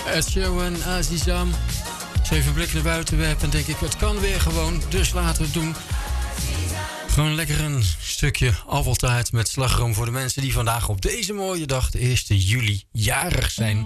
Ed Sheeran, Azizam. Als even een blik naar buiten werpen en denk ik, het kan weer gewoon, dus laten we het doen. Gewoon lekker een stukje appeltaart met slagroom voor de mensen die vandaag op deze mooie dag, de 1 juli, jarig zijn.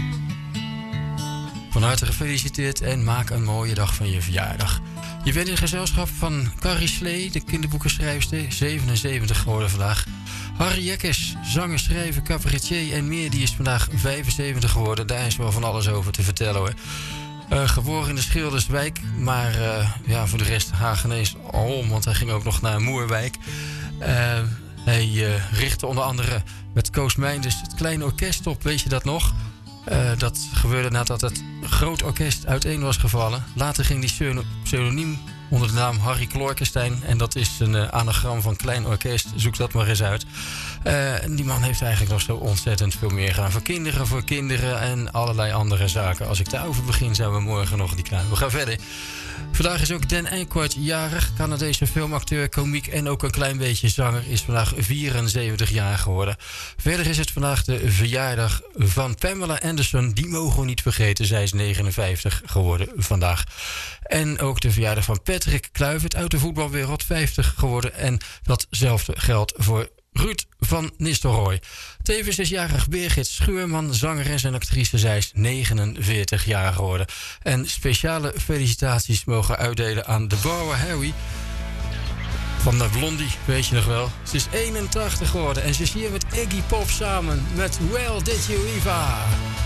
Van harte gefeliciteerd en maak een mooie dag van je verjaardag. Je bent in gezelschap van Carrie Slee, de kinderboekenschrijfster, 77 geworden vandaag. Harry Jekkes, zanger, schrijver, cabaretier en meer, die is vandaag 75 geworden. Daar is wel van alles over te vertellen hoor. Geboren in de Schilderswijk, maar voor de rest Hagenees al, want hij ging ook nog naar Moerwijk. Hij richtte onder andere met Koos Meinders het kleine orkest op, weet je dat nog? Dat gebeurde nadat het groot orkest uiteen was gevallen. Later ging die pseudoniem onder de naam Harry Klorkenstein. En dat is een anagram van klein orkest. Zoek dat maar eens uit. Die man heeft eigenlijk nog zo ontzettend veel meer gedaan. Voor kinderen en allerlei andere zaken. Als ik daarover begin, zijn we morgen nog niet klaar. We gaan verder. Vandaag is ook Dan Aykroyd jarig. Canadese filmacteur, komiek en ook een klein beetje zanger. Is vandaag 74 jaar geworden. Verder is het vandaag de verjaardag van Pamela Anderson. Die mogen we niet vergeten. Zij is 59 geworden vandaag. En ook de verjaardag van Patrick Kluivert uit de voetbalwereld. 50 geworden. En datzelfde geldt voor Ruud van Nistelrooy. Tevens is jarig Birgit Schuurman, zangeres en actrice. Zij is 49 jaar geworden. En speciale felicitaties mogen uitdelen aan Deborah Harry van de Blondie, weet je nog wel. Ze is 81 geworden en ze is hier met Iggy Pop samen met Well Did You Eva.